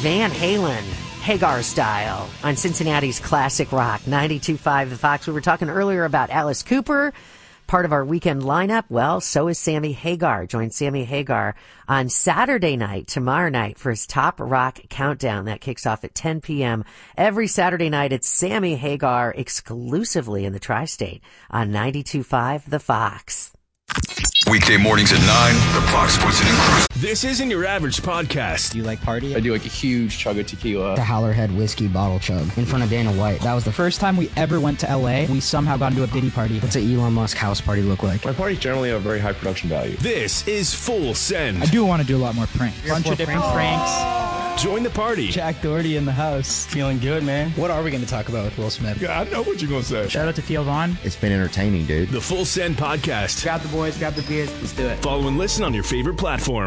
Van Halen, Hagar Style, on Cincinnati's Classic Rock, 92.5 The Fox. We were talking earlier about Alice Cooper, part of our weekend lineup. Well, so is Sammy Hagar. Join Sammy Hagar on Saturday night, tomorrow night, for his Top Rock Countdown. That kicks off at 10 p.m. Every Saturday night. It's Sammy Hagar exclusively in the Tri-State on 92.5 The Fox. Weekday mornings at 9, the Fox Sports and Cruise. This isn't your average podcast. Do you like party? I do like a huge chug of tequila. The Howlerhead whiskey bottle chug in front of Dana White. That was the first time we ever went to LA. We somehow got into a Diddy party. What's an Elon Musk house party look like? My parties generally have very high production value. This is Full Send. I do want to do a lot more pranks. Bunch of different pranks. Join the party. Jack Doherty in the house. Feeling good, man. What are we going to talk about with Will Smith? Yeah, I know what you're going to say. Shout out to Theo Vaughn. It's been entertaining, dude. The Full Send podcast. Grab the boys, grab the beers. Let's do it. Follow and listen on your favorite platform.